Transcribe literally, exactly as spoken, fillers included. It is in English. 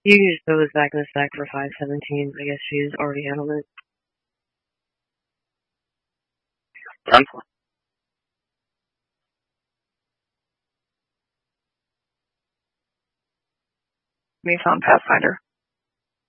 You can just put this back in the stack for five seventeen. I guess she's already handled it. Done. Me found Pathfinder.